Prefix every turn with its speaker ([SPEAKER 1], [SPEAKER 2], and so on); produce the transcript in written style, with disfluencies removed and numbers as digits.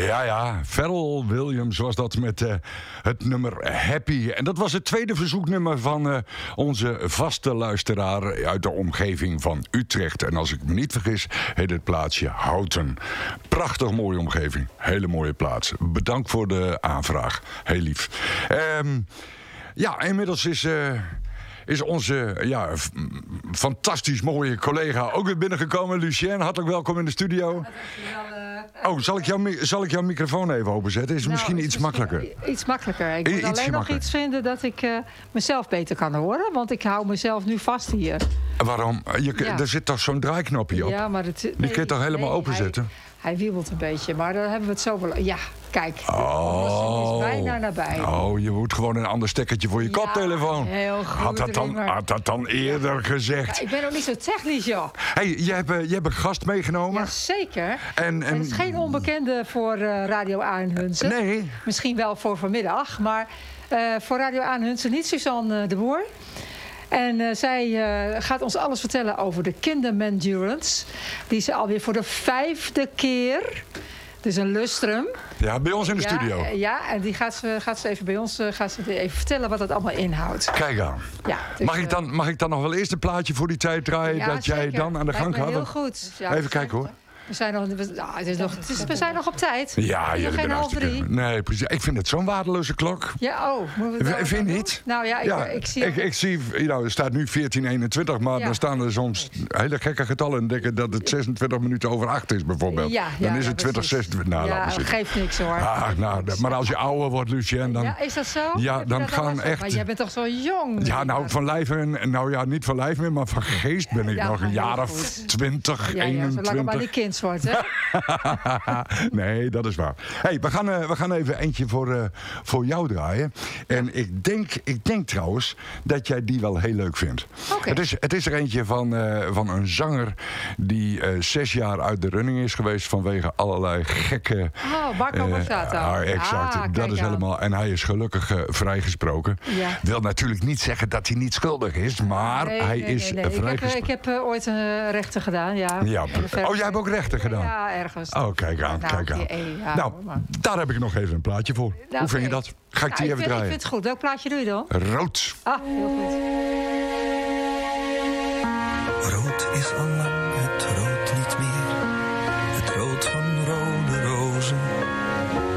[SPEAKER 1] Ja, Pharrell Williams was dat met het nummer Happy. En dat was het tweede verzoeknummer van onze vaste luisteraar uit de omgeving van Utrecht. En als ik me niet vergis, heet het plaatsje Houten. Prachtig mooie omgeving. Hele mooie plaats. Bedankt voor de aanvraag. Heel lief. Inmiddels is onze fantastisch mooie collega ook weer binnengekomen. Lucien, hartelijk welkom in de studio. Zal ik jouw microfoon even openzetten? Is misschien iets makkelijker?
[SPEAKER 2] Iets makkelijker. Ik moet alleen nog iets vinden dat ik mezelf beter kan horen. Want ik hou mezelf nu vast hier.
[SPEAKER 1] Waarom? Er zit toch zo'n draaiknopje op? Ja, maar die kun je toch helemaal openzetten?
[SPEAKER 2] Hij wiebelt een beetje, maar dan hebben we het zo wel... Ja, kijk. Het is bijna nabij.
[SPEAKER 1] Oh, je moet gewoon een ander stekkertje voor je koptelefoon.
[SPEAKER 2] Heel goed.
[SPEAKER 1] Had dat dan eerder gezegd?
[SPEAKER 2] Ja, ik ben ook niet zo technisch, joh.
[SPEAKER 1] Hey, je hebt een gast meegenomen.
[SPEAKER 2] Ja, zeker.
[SPEAKER 1] En
[SPEAKER 2] het is geen onbekende voor Radio Aanhunsen.
[SPEAKER 1] Nee.
[SPEAKER 2] Misschien wel voor vanmiddag, maar voor Radio Aanhunsen niet Suzanne de Boer. En zij gaat ons alles vertellen over de Kindermendurance. Die ze alweer voor de 5e keer... Dus een lustrum.
[SPEAKER 1] Ja, bij ons in de studio.
[SPEAKER 2] Ja, en die gaat ze even bij ons even vertellen wat het allemaal inhoudt.
[SPEAKER 1] Kijk aan.
[SPEAKER 2] Ja, dus,
[SPEAKER 1] mag ik dan nog wel eerst een plaatje voor die tijd draaien dat
[SPEAKER 2] zeker.
[SPEAKER 1] jij dan aan de gang gaat?
[SPEAKER 2] Heel goed. Ja,
[SPEAKER 1] even kijken hoor.
[SPEAKER 2] We zijn nog op tijd.
[SPEAKER 1] Ja,
[SPEAKER 2] je geen 2:30.
[SPEAKER 1] Nee, precies. Ik vind het zo'n waardeloze klok.
[SPEAKER 2] Ja,
[SPEAKER 1] vind je niet?
[SPEAKER 2] Nou ja, ik zie...
[SPEAKER 1] Ik zie, er staat nu 14:21, maar dan staan er soms hele gekke getallen en denken dat het 26 minuten over 8 is bijvoorbeeld. Dan is het 20:26. Nou,
[SPEAKER 2] dat geeft niks hoor.
[SPEAKER 1] Maar als je ouder wordt, Lucien, dan...
[SPEAKER 2] Ja, is dat zo?
[SPEAKER 1] Ja, dan gaan echt...
[SPEAKER 2] Maar jij bent toch zo jong?
[SPEAKER 1] Ja, nou, van lijf niet van lijf meer, maar van geest ben ik nog een jaar of 20, 21.
[SPEAKER 2] Zolang het maar niet kind wordt, hè?
[SPEAKER 1] Nee, dat is waar. Hey, we gaan even eentje voor jou draaien. En ik denk trouwens dat jij die wel heel leuk vindt.
[SPEAKER 2] Okay.
[SPEAKER 1] Het is er eentje van een zanger die 6 jaar uit de running is geweest vanwege allerlei gekke...
[SPEAKER 2] Marco Borsato.
[SPEAKER 1] Exact, dat is helemaal... En hij is gelukkig vrijgesproken. Ja. Wil natuurlijk niet zeggen dat hij niet schuldig is, maar hij is vrijgesproken.
[SPEAKER 2] Ik heb ooit een rechter gedaan, ja.
[SPEAKER 1] Jij hebt ook rechten gedaan?
[SPEAKER 2] Ja, ergens.
[SPEAKER 1] Oh, kijk aan. Daar heb ik nog even een plaatje voor. Hoe vind je dat? Ga ik die even draaien?
[SPEAKER 2] Ik vind het goed. Welk plaatje doe je dan?
[SPEAKER 1] Rood.
[SPEAKER 2] Heel goed.
[SPEAKER 3] Rood is al lang